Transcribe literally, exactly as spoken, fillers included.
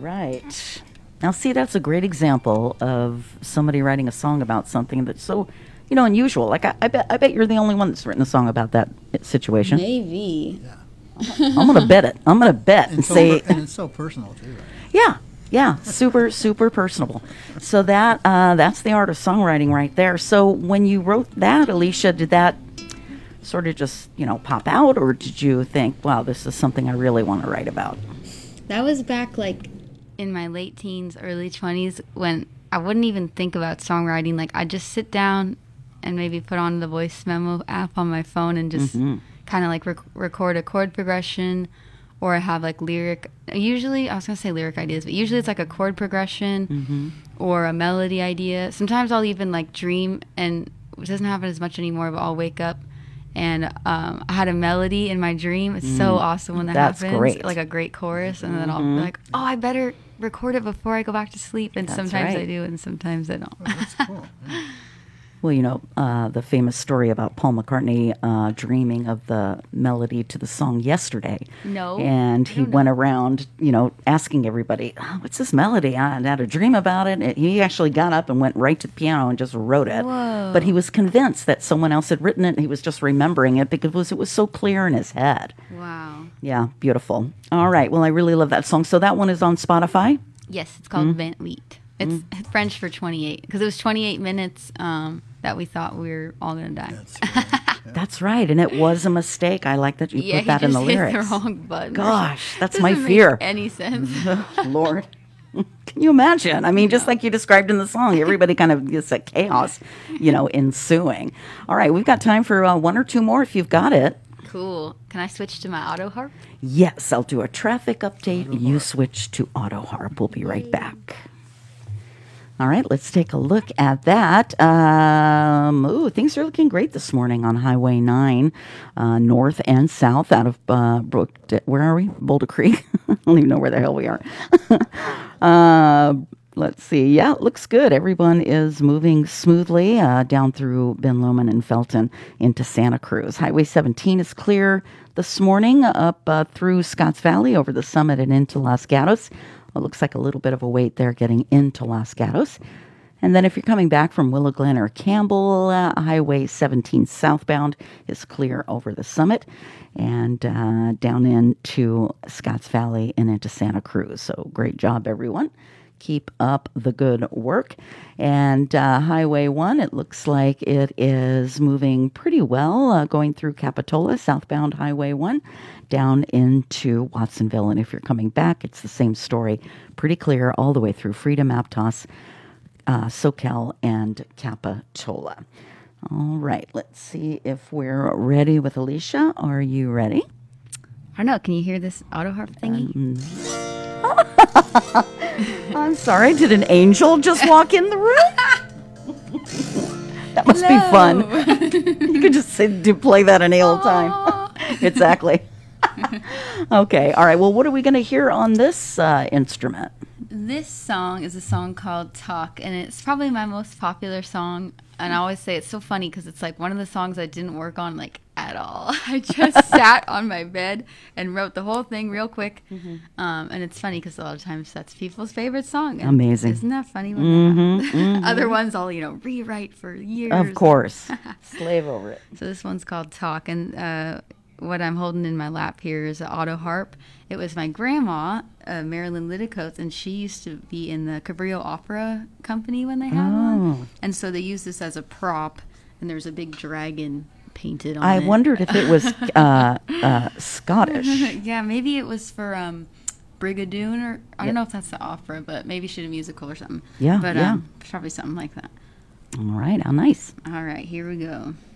right. Now, see, that's a great example of somebody writing a song about something that's so, you know, unusual. Like, I, I bet I bet you're the only one that's written a song about that situation. Maybe. Yeah. I'm going to bet it. I'm going to bet and, And, so say, per- and it's so personal, too. Right? yeah, yeah, super, super personable. So that uh, that's the art of songwriting right there. So when you wrote that, Alicia, did that sort of just, you know, pop out, or did you think, wow, this is something I really want to write about? That was back like in my late teens, early twenties, when I wouldn't even think about songwriting. Like, I'd just sit down and maybe put on the voice memo app on my phone and just Mm-hmm. kind of like rec- record a chord progression, or I have like lyric. Usually, I was gonna say lyric ideas, but usually it's like a chord progression Mm-hmm. or a melody idea. Sometimes I'll even like dream, and it doesn't happen as much anymore, but I'll wake up and um, I had a melody in my dream. It's so awesome when that That's happens. great. Like a great chorus, and then I'll Mhm. be like, oh, I better record it before I go back to sleep. And That's sometimes I right. do, and sometimes I don't. Oh, that's cool. Yeah. Well, you know, uh, the famous story about Paul McCartney uh, dreaming of the melody to the song Yesterday. No, And I he don't went know. around, you know, asking everybody, oh, what's this melody? I had a dream about it. And he actually got up and went right to the piano and just wrote it. Whoa. But he was convinced that someone else had written it, and he was just remembering it because it was, it was so clear in his head. Wow. Yeah, beautiful. All right. Well, I really love that song. So that one is on Spotify? Yes, it's called Mm-hmm. Vingt Huit. It's French for twenty-eight, because it was twenty-eight minutes um, that we thought we were all going to die. That's cool. Yeah. That's right. And it was a mistake. I like that you yeah, put that he in just the hit lyrics. the wrong button. Gosh, that's Doesn't my make fear. any sense. Lord. Can you imagine? I mean, just like you described in the song, everybody kind of gets that chaos, you know, ensuing. All right, we've got time for uh, one or two more if you've got it. Cool. Can I switch to my auto harp? Yes, I'll do a traffic update. You switch to auto harp. We'll be right back. All right, let's take a look at that. Um, ooh, things are looking great this morning on Highway nine, uh, north and south out of uh, Brook. Where are we? Boulder Creek. I don't even know where the hell we are. uh, let's see. Yeah, it looks good. Everyone is moving smoothly uh, down through Ben Lomond and Felton into Santa Cruz. Highway seventeen is clear this morning up uh, through Scotts Valley over the summit and into Los Gatos. It looks like a little bit of a wait there getting into Los Gatos. And then if you're coming back from Willow Glen or Campbell, uh, Highway seventeen southbound is clear over the summit and uh, down into Scotts Valley and into Santa Cruz. So great job, everyone. Keep up the good work. And uh, Highway one, it looks like it is moving pretty well, uh, going through Capitola, southbound Highway one, down into Watsonville. And if you're coming back, it's the same story. Pretty clear all the way through Freedom, Aptos, uh, Soquel, and Capitola. All right, let's see if we're ready with Alicia. Are you ready? I don't know. Can you hear this auto harp thingy? I'm sorry, did an angel just walk in the room? That must be fun. You could just sit, do, play that any old time. Exactly. Okay, all right. Well, what are we going to hear on this uh, instrument? This song is a song called Talk, and it's probably my most popular song. And I always say it's so funny because it's like one of the songs I didn't work on like at all. I just sat on my bed and wrote the whole thing real quick. Mm-hmm. Um, and it's funny because a lot of times that's people's favorite song. And amazing. Isn't that funny? When Mm-hmm, that mm-hmm. Other ones I'll, you know, rewrite for years. Of course. Slave over it. So this one's called Talk, and uh, what I'm holding in my lap here is an auto harp. It was my grandma, uh, Marilyn Liddicoats, and she used to be in the Cabrillo Opera Company when they had Oh. one. And so they used this as a prop, and there's a big dragon painted on I it. wondered if it was uh, uh, Scottish. Yeah, maybe it was for um, Brigadoon, or I Yeah. don't know if that's the opera, but maybe she did a musical or something. Yeah, But yeah. um, probably something like that. All right, how nice. All right, here we go.